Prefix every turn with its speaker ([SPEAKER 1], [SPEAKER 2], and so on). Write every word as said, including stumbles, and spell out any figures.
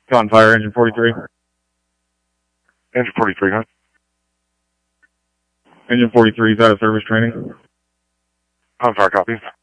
[SPEAKER 1] On fire, engine forty-three.
[SPEAKER 2] Engine forty-three, huh?
[SPEAKER 1] Engine forty-three is out of service training.
[SPEAKER 2] On fire, copy.